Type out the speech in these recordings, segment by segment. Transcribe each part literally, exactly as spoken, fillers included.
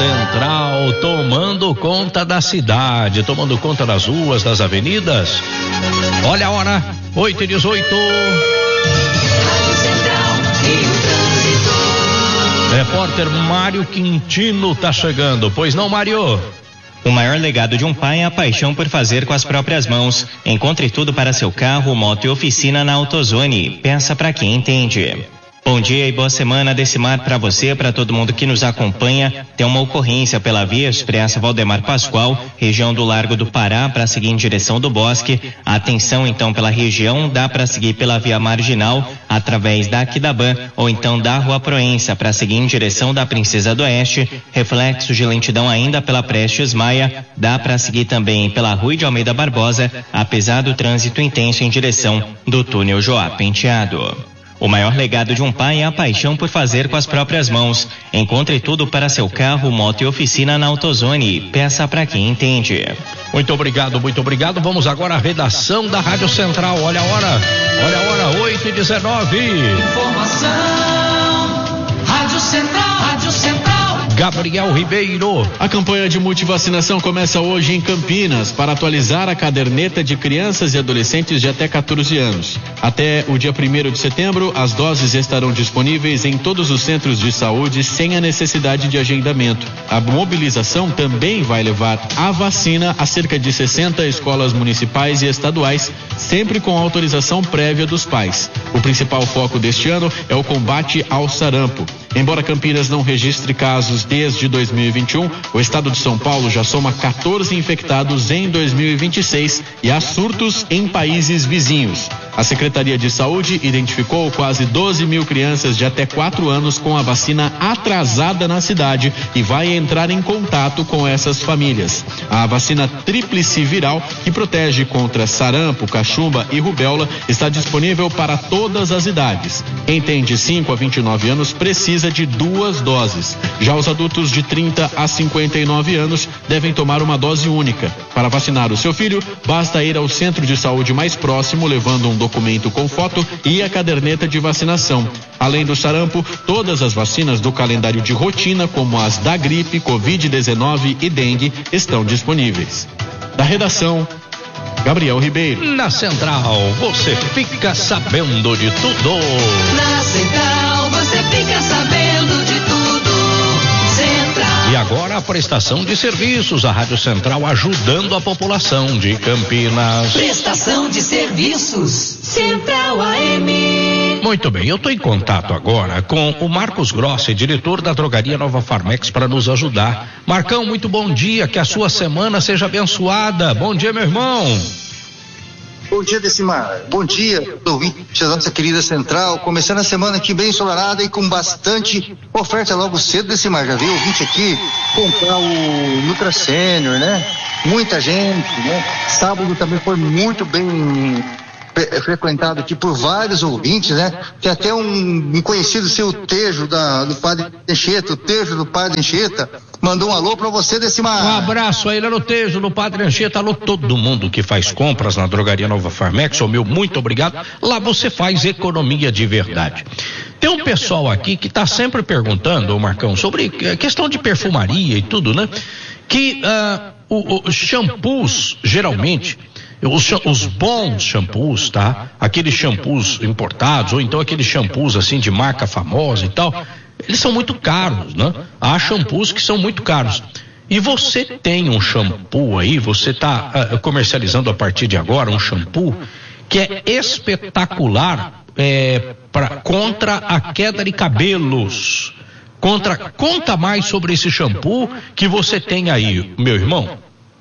Central tomando conta da cidade, tomando conta das ruas, das avenidas. Olha a hora, oito e dezoito. Repórter Mário Quintino tá chegando, pois não, Mário? O maior legado de um pai é a paixão por fazer com as próprias mãos. Encontre tudo para seu carro, moto e oficina na AutoZone. Peça para quem entende. Bom dia e boa semana desse mar para você, para todo mundo que nos acompanha. Tem uma ocorrência pela Via Expressa Valdemar Pascoal, região do Largo do Pará, para seguir em direção do Bosque. Atenção então pela região, dá para seguir pela Via Marginal, através da Aquidaban, ou então da Rua Proença, para seguir em direção da Princesa do Oeste. Reflexo de lentidão ainda pela Prestes Maia, dá para seguir também pela Rua de Almeida Barbosa, apesar do trânsito intenso em direção do túnel Joá Penteado. O maior legado de um pai é a paixão por fazer com as próprias mãos. Encontre tudo para seu carro, moto e oficina na AutoZone. Peça para quem entende. Muito obrigado, muito obrigado. Vamos agora à redação da Rádio Central. Olha a hora, olha a hora, oito e dezenove. Informação, Rádio Central, Rádio Central. Gabriel Ribeiro. A campanha de multivacinação começa hoje em Campinas para atualizar a caderneta de crianças e adolescentes de até quatorze anos. Até o dia primeiro de setembro, as doses estarão disponíveis em todos os centros de saúde sem a necessidade de agendamento. A mobilização também vai levar a vacina a cerca de sessenta escolas municipais e estaduais, sempre com autorização prévia dos pais. O principal foco deste ano é o combate ao sarampo. Embora Campinas não registre casos desde dois mil e vinte e um, o estado de São Paulo já soma quatorze infectados em dois mil e vinte e seis e há surtos em países vizinhos. A Secretaria de Saúde identificou quase doze mil crianças de até quatro anos com a vacina atrasada na cidade e vai entrar em contato com essas famílias. A vacina tríplice viral, que protege contra sarampo, cachumba e rubéola, está disponível para todas as idades. Quem tem de cinco a vinte e nove anos precisa de duas doses. Já os adultos de trinta a cinquenta e nove anos devem tomar uma dose única. Para vacinar o seu filho, basta ir ao centro de saúde mais próximo, levando um documento com foto e a caderneta de vacinação. Além do sarampo, todas as vacinas do calendário de rotina, como as da gripe, covid dezenove e dengue, estão disponíveis. Da redação, Gabriel Ribeiro. Na Central, você fica sabendo de tudo. Na Central, você fica sabendo de tudo. Central. E agora a prestação de serviços, a Rádio Central ajudando a população de Campinas. Prestação de serviços, Central A M. Muito bem, eu estou em contato agora com o Marcos Grossi, diretor da Drogaria Nova Farmex, para nos ajudar. Marcão, muito bom dia, que a sua semana seja abençoada. Bom dia, meu irmão. Bom dia, Decimar. Bom dia, ouvintes da nossa querida Central. Começando a semana aqui bem ensolarada e com bastante oferta logo cedo, Decimar. Já veio ouvinte aqui comprar o Nutra Senior, né? Muita gente, né? Sábado também foi muito bem frequentado aqui por vários ouvintes, né? Tem até um, um conhecido seu, o Tejo da, do Padre Anchieta, o Tejo do Padre Anchieta, mandou um alô pra você, Decimar. Um abraço aí lá no Tejo, no Padre Anchieta, alô todo mundo que faz compras na Drogaria Nova Farmex, ô meu, muito obrigado. Lá você faz economia de verdade. Tem um pessoal aqui que tá sempre perguntando, ô Marcão, sobre questão de perfumaria e tudo, né? Que uh, os shampoos, geralmente, Os, os bons shampoos, tá? Aqueles shampoos importados, ou então aqueles shampoos assim de marca famosa e tal, eles são muito caros, né? Há shampoos que são muito caros. E você tem um shampoo aí, você está uh, comercializando a partir de agora um shampoo que é espetacular é, pra, contra a queda de cabelos. Contra, conta mais sobre esse shampoo que você tem aí, meu irmão.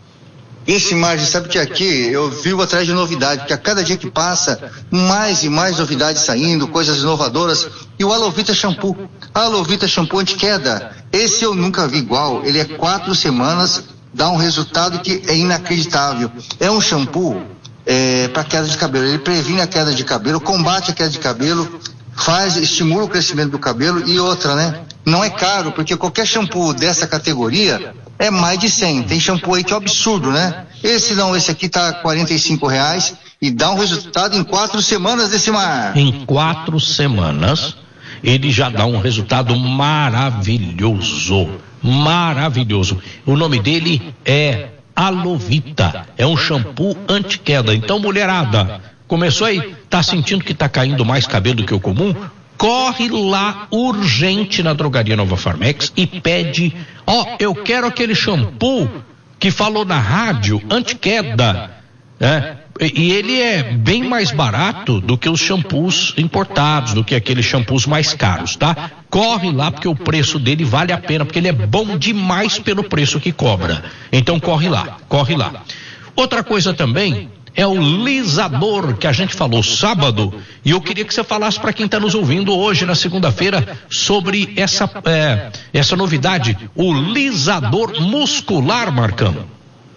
Esse Margem, sabe que aqui eu vivo atrás de novidade, que a cada dia que passa, mais e mais novidades saindo, coisas inovadoras. E o Alovita Shampoo, Alovita Shampoo anti-queda, esse eu nunca vi igual. Ele é quatro semanas, dá um resultado que é inacreditável. É um shampoo é, para queda de cabelo, ele previne a queda de cabelo, combate a queda de cabelo, faz, estimula o crescimento do cabelo e outra, né? Não é caro, porque qualquer shampoo dessa categoria é mais de cem. Tem shampoo aí que é um absurdo, né? Esse não, esse aqui tá quarenta e cinco reais e dá um resultado em quatro semanas, Decimar. Em quatro semanas, ele já dá um resultado maravilhoso. maravilhoso. O nome dele é Alovita, é um shampoo anti-queda. Então, mulherada, começou aí, tá sentindo que tá caindo mais cabelo do que o comum? Corre lá urgente na Drogaria Nova Farmex e pede, ó, oh, eu quero aquele shampoo que falou na rádio, anti-queda, né? E ele é bem mais barato do que os shampoos importados, do que aqueles shampoos mais caros, tá? Corre lá porque o preço dele vale a pena, porque ele é bom demais pelo preço que cobra. Então corre lá, corre lá. Outra coisa também é o lisador que a gente falou sábado, e eu queria que você falasse para quem está nos ouvindo hoje, na segunda-feira, sobre essa, é, essa novidade, o lisador muscular, Marcão.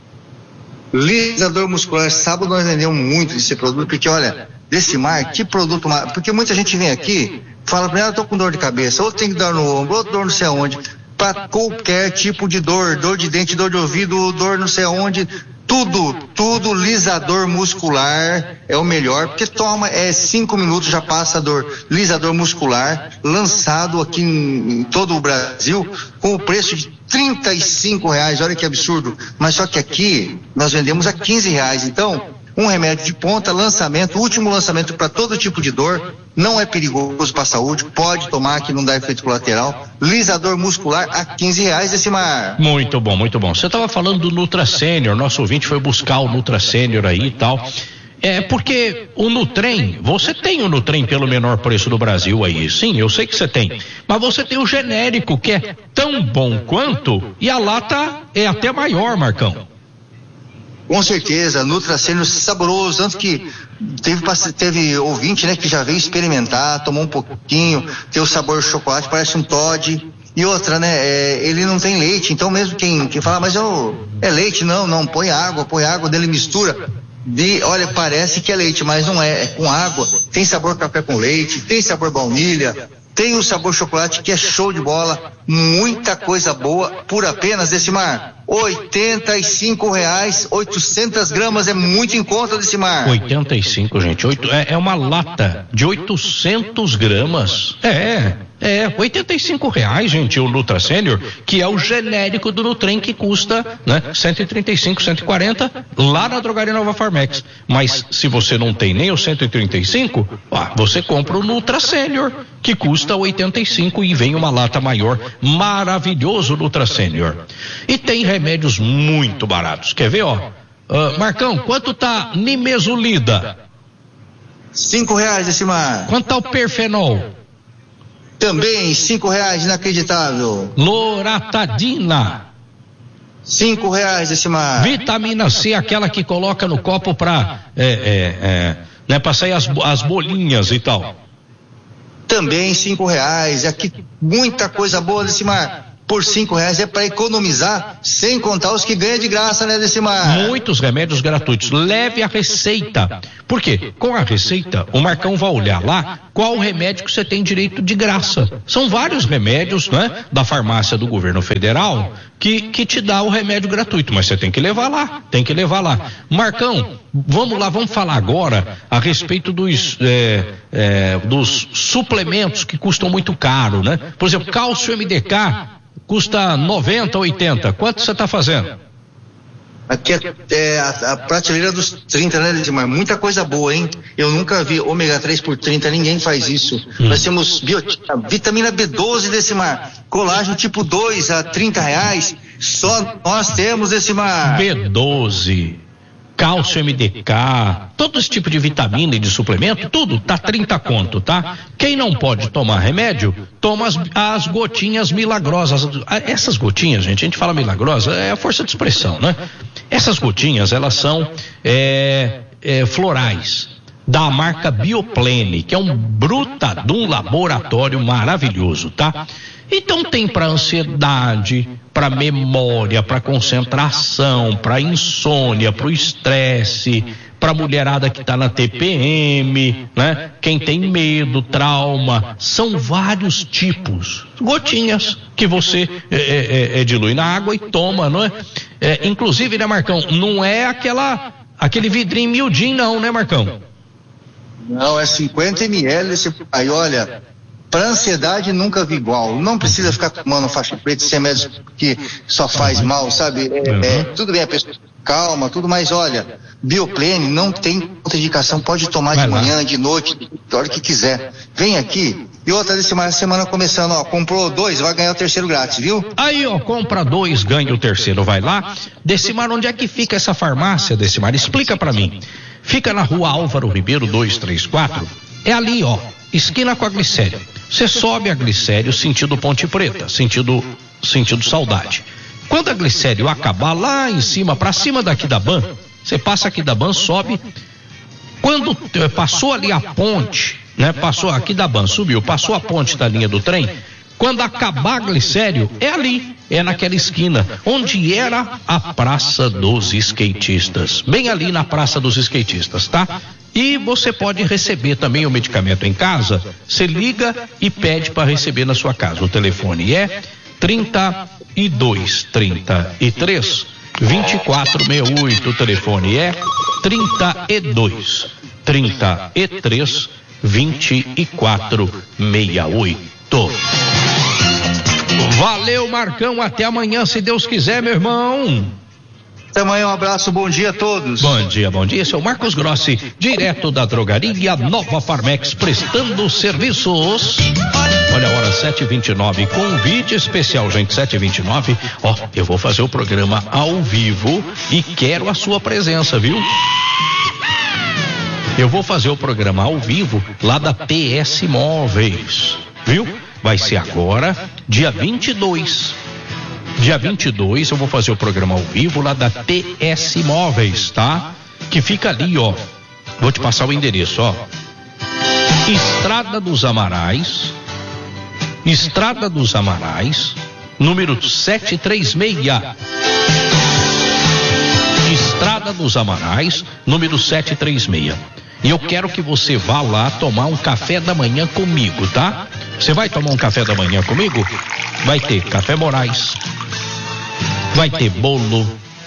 Lisador muscular, sábado nós vendemos muito desse produto, porque olha, desse mar, que produto mar, porque muita gente vem aqui, fala pra mim, ah, eu tô com dor de cabeça, ou tem que dar no ombro, ou dor não sei aonde, para qualquer tipo de dor, dor de dente, dor de ouvido, dor não sei aonde, tudo, tudo lisador muscular é o melhor, porque toma, é cinco minutos já passa a dor. Lisador muscular, lançado aqui em, em todo o Brasil, com o preço de trinta e cinco reais, olha que absurdo, mas só que aqui nós vendemos a quinze reais, então um remédio de ponta, lançamento, último lançamento para todo tipo de dor, não é perigoso para a saúde, pode tomar que não dá efeito colateral, lisador muscular a quinze reais esse mar. Muito bom, muito bom. Você estava falando do Nutra Senior, nosso ouvinte foi buscar o Nutra Senior aí e tal. É porque o Nutrem, você tem o Nutrem pelo menor preço do Brasil aí, sim, eu sei que você tem, mas você tem o genérico que é tão bom quanto e a lata é até maior, Marcão. Com certeza, Nutra Senior saboroso, tanto que teve, teve ouvinte, né, que já veio experimentar, tomou um pouquinho, tem o sabor chocolate, parece um Toddy. E outra, né, é, ele não tem leite, então mesmo quem, quem fala, mas eu, é leite, não, não, põe água, põe água, dele mistura. De, olha, parece que é leite, mas não é, é com água, tem sabor café com leite, tem sabor baunilha, tem o sabor chocolate que é show de bola, muita coisa boa, por apenas, Decimar, oitenta e cinco reais, oitocentas gramas, é muito em conta, Decimar. oitenta e cinco, gente, oito, é, é uma lata de oitocentas gramas, é, é, oitenta e cinco reais, gente, o Nutra Senior, que é o genérico do Nutrem, que custa, né, cento e trinta e cinco, cento e quarenta, lá na Drogaria Nova Farmex, mas se você não tem nem o cento e trinta e cinco, ó, você compra o Nutra Senior, que custa oitenta e cinco e vem uma lata maior, maravilhoso Nutra Senior. E tem remédios muito baratos, quer ver, ó, uh, Marcão, quanto tá Nimesulida? Cinco reais, Decimar. Quanto tá o Perfenol? Também cinco reais, inacreditável. Loratadina. Cinco reais, Decimar. Vitamina C, aquela que coloca no copo pra, é, é, é, né, pra sair as, as bolinhas e tal. Também cinco reais. Aqui muita coisa boa, Decimar. Por cinco reais é para economizar, sem contar os que ganha de graça, né, Decimar? Muitos remédios gratuitos. Leve a receita. Por quê? Com a receita, o Marcão vai olhar lá qual o remédio que você tem direito de graça. São vários remédios, né, da farmácia do governo federal que, que te dá o remédio gratuito, mas você tem que levar lá, tem que levar lá. Marcão, vamos lá, vamos falar agora a respeito dos, é, é, dos suplementos que custam muito caro, né? Por exemplo, cálcio M D K custa noventa, oitenta. Quanto você está fazendo? Aqui é, é a, a prateleira dos trinta, né, Decimar? Muita coisa boa, hein? Eu nunca vi ômega três por trinta, ninguém faz isso. Hum. Nós temos biotina, vitamina B doze, Decimar. Colágeno tipo dois a trinta reais. Só nós temos, Decimar. B doze. Cálcio M D K, todo esse tipo de vitamina e de suplemento, tudo tá trinta conto, tá? Quem não pode tomar remédio, toma as, as gotinhas milagrosas. Essas gotinhas, gente, a gente fala milagrosa, é a força de expressão, né? Essas gotinhas, elas são é, é, florais, da marca Bioplane, que é um bruta de um laboratório maravilhoso, tá? Então tem para ansiedade, para memória, para concentração, para insônia, para o estresse, para mulherada que está na T P M, né? Quem tem medo, trauma, são vários tipos. Gotinhas que você é, é, é, dilui na água e toma, não é? É, inclusive, né, Marcão, não é aquela, aquele vidrinho miudinho não, né, Marcão? Não, é cinquenta mililitros, aí olha, Para ansiedade, nunca vi igual. Não precisa ficar tomando faixa preta sem remédios que só faz mal, sabe? É, é, tudo bem, a pessoa calma, tudo, mas olha, Bioplane não tem contraindicação, pode tomar de manhã, de noite, a hora que quiser. Vem aqui. E outra desse semana, semana começando, ó, comprou dois, vai ganhar o terceiro grátis, viu? Aí, ó, compra dois, ganha o terceiro, vai lá. Decimar, onde é que fica essa farmácia, Decimar? Explica pra mim. Fica na rua Álvaro Ribeiro duzentos e trinta e quatro, é ali, ó, esquina com a Glicério. Você sobe a Glicério, sentido Ponte Preta, sentido, sentido Saudade. Quando a Glicério acabar lá em cima, pra cima daqui da Ban, você passa aqui da Ban, sobe. Quando passou ali a ponte, né? Passou aqui da Ban, subiu, passou a ponte da linha do trem. Quando acabar a Glicério, é ali, é naquela esquina, onde era a Praça dos Skatistas. Bem ali na Praça dos Skatistas, tá? E você pode receber também o medicamento em casa. Você liga e pede para receber na sua casa. O telefone é trinta e dois, trinta e três, vinte e quatro sessenta e oito. O telefone é trinta e dois, trinta e três, vinte e quatro sessenta e oito. Valeu, Marcão, até amanhã, se Deus quiser, meu irmão. Até amanhã, um abraço, bom dia a todos. Bom dia, bom dia, esse é o Marcos Grossi, direto da drogaria Nova Farmex, prestando serviços. Olha a hora, sete e vinte e nove, convite especial, gente, sete e vinte e nove. Ó, eu vou fazer o programa ao vivo e quero a sua presença, viu? Eu vou fazer o programa ao vivo lá da P S Móveis, viu? Vai ser agora, dia vinte e dois. Dia vinte e dois eu vou fazer o programa ao vivo lá da P S Móveis, tá? Que fica ali, ó. Vou te passar o endereço, ó. Estrada dos Amarais. Estrada dos Amarais, número setecentos e trinta e seis. Estrada dos Amarais, número setecentos e trinta e seis. E eu quero que você vá lá tomar um café da manhã comigo, tá? Você vai tomar um café da manhã comigo? Vai ter café Moraes, vai ter bolo,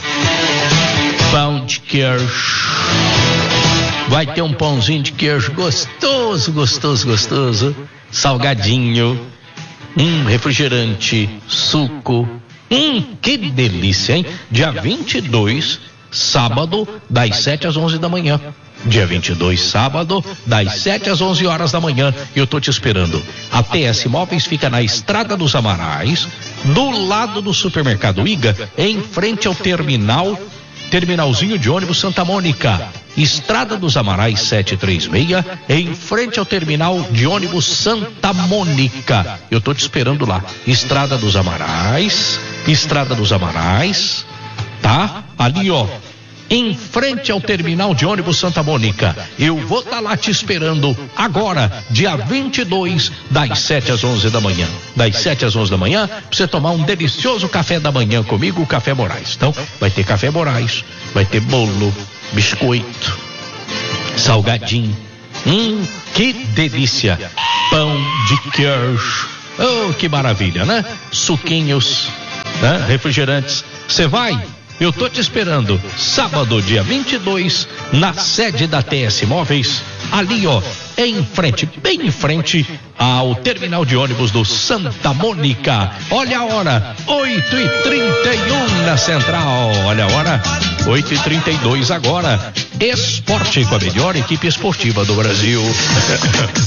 pão de queijo, vai ter um pãozinho de queijo gostoso, gostoso, gostoso, salgadinho, um refrigerante, suco. Hum, que delícia, hein? Dia vinte e dois, sábado, das sete às onze da manhã. Dia vinte e dois, sábado, das sete às onze horas da manhã. Eu tô te esperando. A P S Móveis fica na Estrada dos Amarais, do lado do supermercado Iga, em frente ao terminal, terminalzinho de ônibus Santa Mônica. Estrada dos Amarais setecentos e trinta e seis, em frente ao terminal de ônibus Santa Mônica. Eu tô te esperando lá. Estrada dos Amarais, Estrada dos Amarais, tá? Ali, ó, em frente ao terminal de ônibus Santa Mônica. Eu vou estar tá lá te esperando agora, dia vinte e dois, das sete às onze da manhã. Das sete às onze da manhã, pra você tomar um delicioso café da manhã comigo, o Café Moraes. Então, vai ter café Moraes, vai ter bolo, biscoito, salgadinho. Hum, que delícia! Pão de queijo. Oh, que maravilha, né? Suquinhos, né? Refrigerantes. Você vai? Eu tô te esperando, sábado, dia vinte e dois, na sede da T S Móveis, ali, ó, em frente, bem em frente ao terminal de ônibus do Santa Mônica. Olha a hora, oito e trinta e um na Central. Olha a hora, oito e trinta e dois agora. Esporte com a melhor equipe esportiva do Brasil.